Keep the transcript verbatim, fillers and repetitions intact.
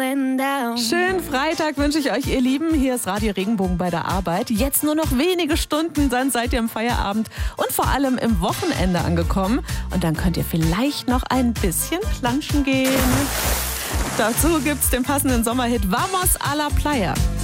going down. Schönen Freitag wünsche ich euch, ihr Lieben. Hier ist Radio Regenbogen bei der Arbeit. Jetzt nur noch wenige Stunden, dann seid ihr im Feierabend und vor allem im Wochenende angekommen. Und dann könnt ihr vielleicht noch ein bisschen planschen gehen. Dazu gibt's den passenden Sommerhit Vamos a la Playa.